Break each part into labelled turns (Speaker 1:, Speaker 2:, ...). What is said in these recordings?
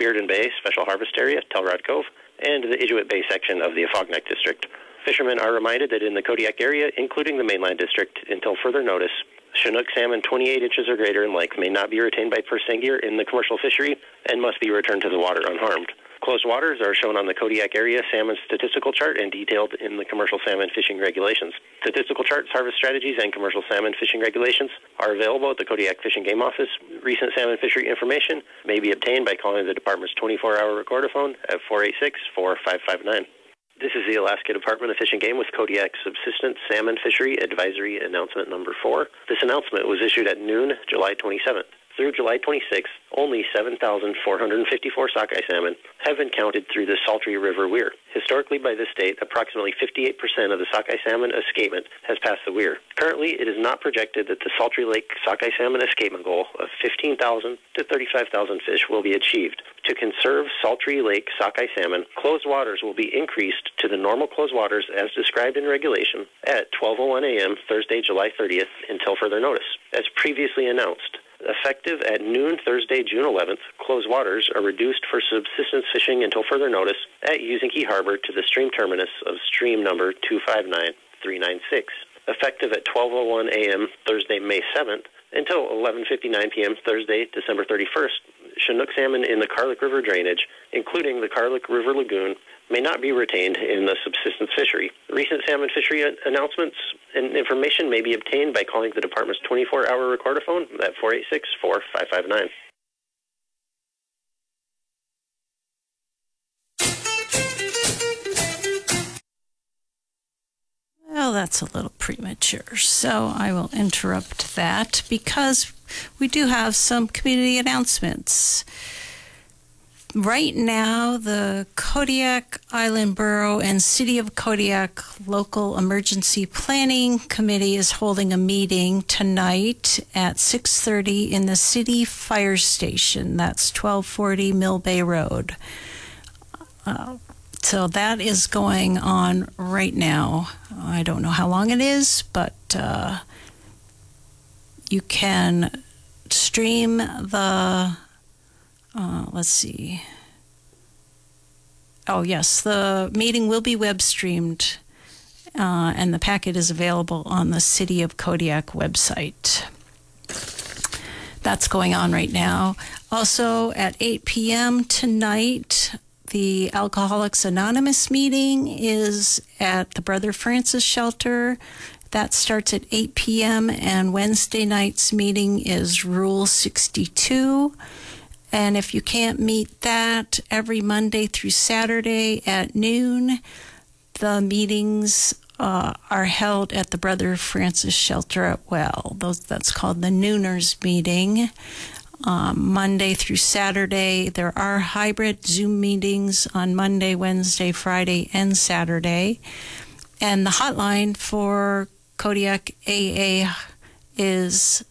Speaker 1: Sheridan Bay Special Harvest Area, Telrod Cove, and the Inuit Bay section of the Afognak District. Fishermen are reminded that in the Kodiak area, including the mainland district, until further notice, Chinook salmon 28 inches or greater in length may not be retained by purse seine gear in the commercial fishery and must be returned to the water unharmed. Closed waters are shown on the Kodiak area salmon statistical chart and detailed in the commercial salmon fishing regulations. Statistical charts, harvest strategies, and commercial salmon fishing regulations are available at the Kodiak Fish and Game Office. Recent salmon fishery information may be obtained by calling the department's 24-hour recordaphone at 486-4559. This is the Alaska Department of Fish and Game with Kodiak Subsistence Salmon Fishery Advisory Announcement Number 4. This announcement was issued at noon, July 27th. Through July 26th, only 7,454 sockeye salmon have been counted through the Saltry River Weir. Historically, by this date, approximately 58% of the sockeye salmon escapement has passed the weir. Currently, it is not projected that the Saltry Lake sockeye salmon escapement goal of 15,000 to 35,000 fish will be achieved. To conserve Saltry Lake sockeye salmon, closed waters will be increased to the normal closed waters as described in regulation at 12:01 a.m. Thursday, July 30th until further notice. As previously announced, effective at noon Thursday, June 11th, closed waters are reduced for subsistence fishing until further notice at Usinki Harbor to the stream terminus of stream number 259396. Effective at 12:01 a.m. Thursday, May 7th until 11:59 p.m. Thursday, December 31st, Chinook salmon in the Carlick River drainage, including the Carlick River Lagoon, may not be retained in the subsistence fishery. Recent salmon fishery announcements and information may be obtained by calling the department's 24-hour recordaphone at 486-4559.
Speaker 2: Well, that's a little premature, so I will interrupt that because we do have some community announcements. Right now, the Kodiak Island Borough and City of Kodiak Local Emergency Planning Committee is holding a meeting tonight at 6:30 in the City Fire Station. That's 1240 Mill Bay Road. So that is going on right now. I don't know how long it is, but you can stream the... let's see. Oh, yes, the meeting will be web streamed, and the packet is available on the City of Kodiak website. That's going on right now. Also, at 8 p.m. tonight, the Alcoholics Anonymous meeting is at the Brother Francis Shelter. That starts at 8 p.m., and Wednesday night's meeting is Rule 62. And if you can't meet that, every Monday through Saturday at noon, the meetings are held at the Brother Francis Shelter at Well. That's called the Nooners meeting. Monday through Saturday, there are hybrid Zoom meetings on Monday, Wednesday, Friday, and Saturday. And the hotline for Kodiak AA is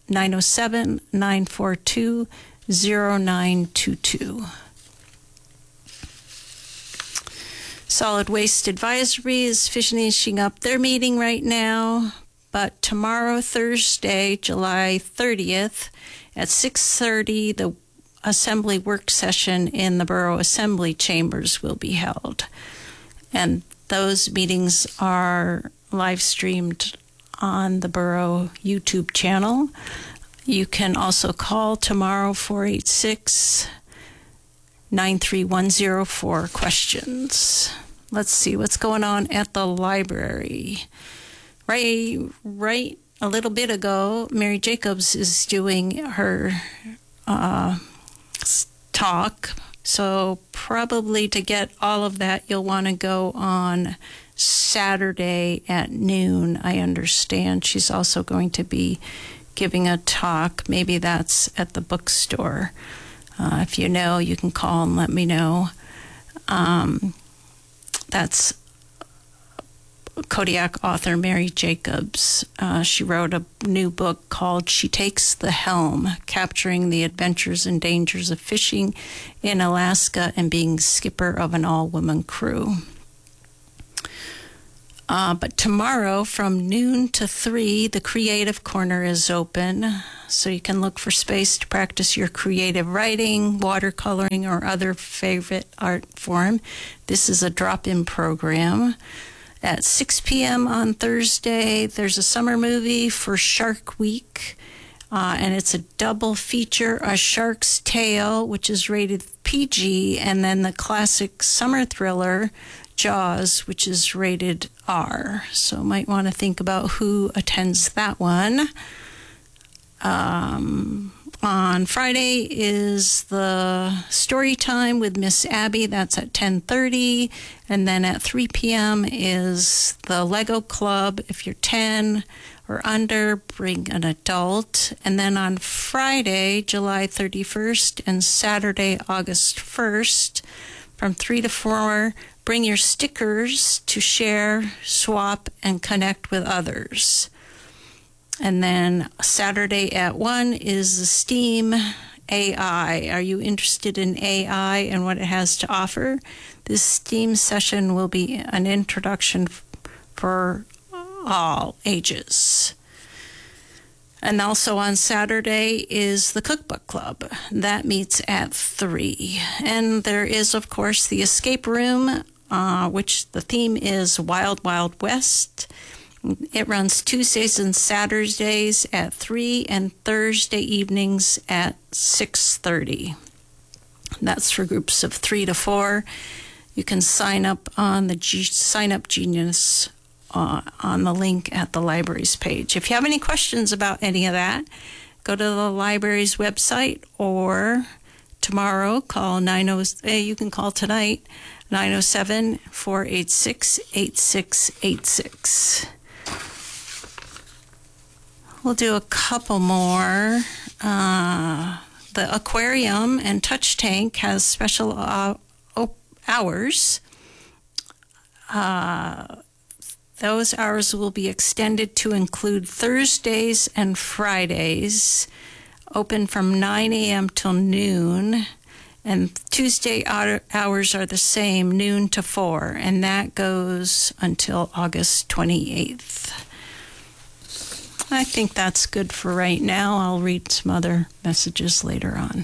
Speaker 2: 907-942-0922. Solid Waste Advisory is finishing up their meeting right now, but tomorrow, Thursday, July 30th, at 6:30, the Assembly work session in the Borough Assembly Chambers will be held. And those meetings are live streamed on the Borough YouTube channel. You can also call tomorrow 486-9310 for questions. Let's see what's going on at the library. Right a little bit ago, Mary Jacobs is doing her talk. So probably to get all of that, you'll want to go on Saturday at noon, I understand. She's also going to be giving a talk. Maybe that's at the bookstore. If you know, you can call and let me know. That's Kodiak author Mary Jacobs. She wrote a new book called She Takes the Helm, Capturing the Adventures and Dangers of Fishing in Alaska and Being Skipper of an All-Woman Crew. But tomorrow from noon to 3, the Creative Corner is open. So you can look for space to practice your creative writing, watercoloring, or other favorite art form. This is a drop-in program. At 6 p.m. on Thursday, there's a summer movie for Shark Week. And it's a double feature, A Shark's Tale, which is rated PG, and then the classic summer thriller, Jaws, which is rated R. So might want to think about who attends that one. On Friday is the story time with Miss Abby. That's at 10:30. And then at 3 p.m. is the Lego Club. If you're 10 or under, bring an adult. And then on Friday, July 31st, and Saturday, August 1st, from 3 to 4, bring your stickers to share, swap, and connect with others. And then Saturday at 1 is the STEAM AI. Are you interested in AI and what it has to offer? This STEAM session will be an introduction for all ages. And also on Saturday is the Cookbook Club. That meets at 3. And there is, of course, the Escape Room, which the theme is Wild Wild West. It runs Tuesdays and Saturdays at 3 and Thursday evenings at 6:30. That's for groups of 3 to 4. You can sign up on the Sign Up Genius on the link at the library's page. If you have any questions about any of that, go to the library's website, or tomorrow call you can call tonight, 907-486-8686. We'll do a couple more. The aquarium and touch tank has special hours. Those hours will be extended to include Thursdays and Fridays, open from 9 a.m. till noon. And Tuesday hours are the same, noon to 4, and that goes until August 28th. I think that's good for right now. I'll read some other messages later on.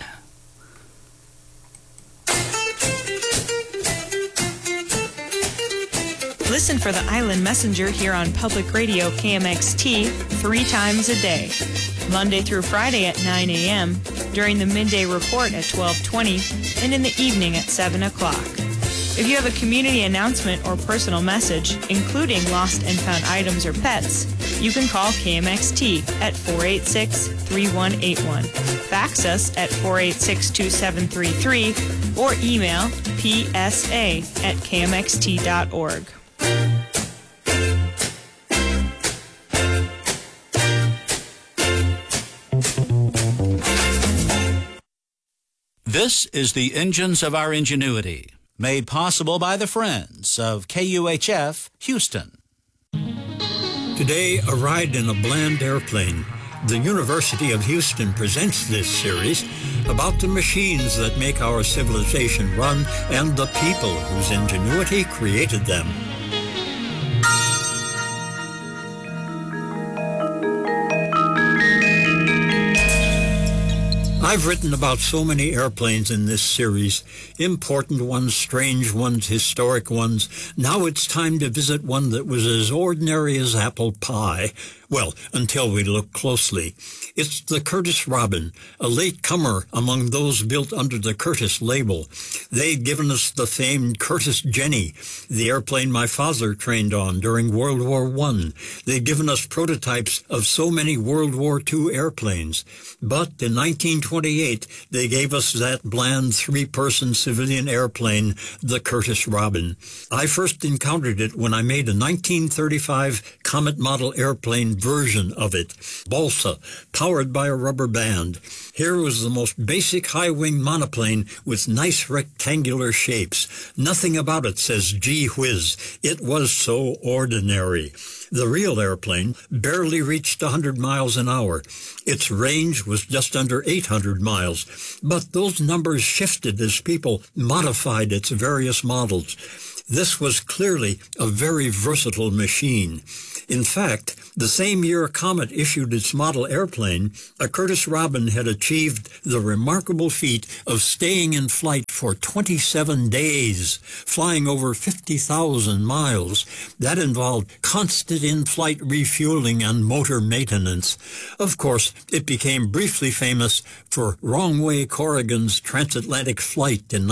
Speaker 3: Listen for the Island Messenger here on Public Radio KMXT 3 times a day, Monday through Friday at 9 a.m., during the midday report at 12:20, and in the evening at 7 o'clock. If you have a community announcement or personal message, including lost and found items or pets, you can call KMXT at 486-3181, fax us at 486-2733, or email psa@kmxt.org.
Speaker 4: This is the Engines of Our Ingenuity, made possible by the friends of KUHF Houston.
Speaker 5: Today, a ride in a bland airplane. The University of Houston presents this series about the machines that make our civilization run and the people whose ingenuity created them. I've written about so many airplanes in this series, important ones, strange ones, historic ones. Now it's time to visit one that was as ordinary as apple pie. Well, until we look closely. It's the Curtiss Robin, a late comer among those built under the Curtiss label. They'd given us the famed Curtiss Jenny, the airplane my father trained on during World War I. They'd given us prototypes of so many World War II airplanes. But in 1928, they gave us that bland three-person civilian airplane, the Curtiss Robin. I first encountered it when I made a 1935 Comet model airplane version of it, balsa, powered by a rubber band. Here was the most basic high-wing monoplane with nice rectangular shapes. Nothing about it says gee whiz. It was so ordinary. The real airplane barely reached 100 miles an hour. Its range was just under 800 miles, but those numbers shifted as people modified its various models. This was clearly a very versatile machine. In fact, the same year Comet issued its model airplane, a Curtiss Robin had achieved the remarkable feat of staying in flight for 27 days, flying over 50,000 miles. That involved constant in-flight refueling and motor maintenance. Of course, it became briefly famous for Wrong-Way Corrigan's transatlantic flight in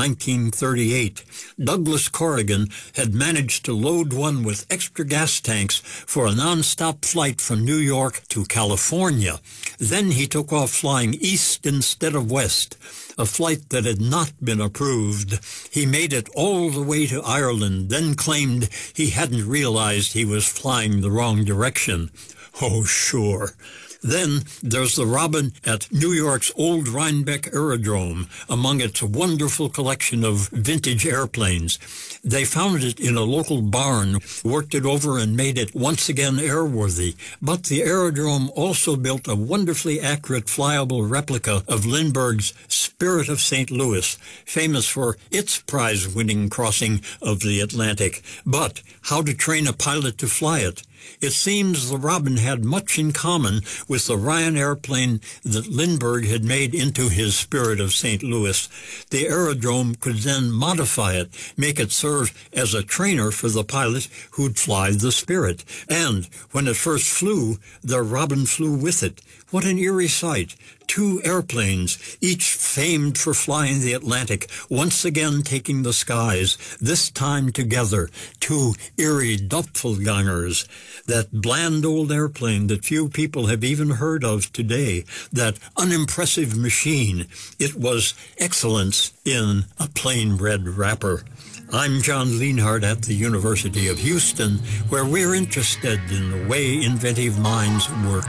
Speaker 5: 1938. Douglas Corrigan had managed to load one with extra gas tanks for a non-stop flight from New York to California. Then he took off flying east instead of west, a flight that had not been approved. He made it all the way to Ireland, then claimed he hadn't realized he was flying the wrong direction. Oh, sure. Then there's the Robin at New York's Old Rhinebeck Aerodrome, among its wonderful collection of vintage airplanes. They found it in a local barn, worked it over and made it once again airworthy. But the aerodrome also built a wonderfully accurate flyable replica of Lindbergh's Spirit of St. Louis, famous for its prize-winning crossing of the Atlantic. But how to train a pilot to fly it? It seems the Robin had much in common with the Ryan airplane that Lindbergh had made into his Spirit of St. Louis. The aerodrome could then modify it, make it serve as a trainer for the pilot who'd fly the Spirit. And when it first flew, the Robin flew with it. What an eerie sight. Two airplanes, each famed for flying the Atlantic, once again taking the skies, this time together, two eerie Doppelgangers. That bland old airplane that few people have even heard of today, that unimpressive machine, it was excellence in a plain red wrapper. I'm John Lienhardt at the University of Houston, where we're interested in the way inventive minds work.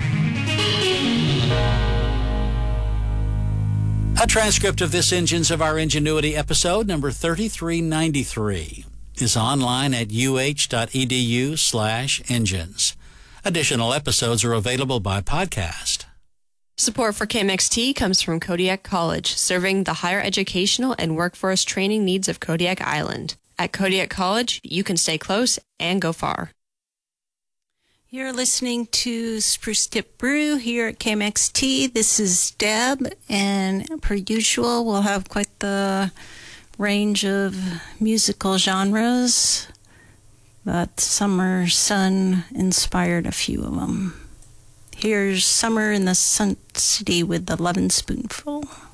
Speaker 4: A transcript of this Engines of Our Ingenuity episode, number 3393, is online at uh.edu/engines. Additional episodes are available by podcast.
Speaker 6: Support for KMXT comes from Kodiak College, serving the higher educational and workforce training needs of Kodiak Island. At Kodiak College, you can stay close and go far.
Speaker 2: You're listening to Spruce Tip Brew here at KMXT. This is Deb, and per usual, we'll have quite the range of musical genres, but Summer Sun inspired a few of them. Here's Summer in the Sun City with the Lovin' Spoonful.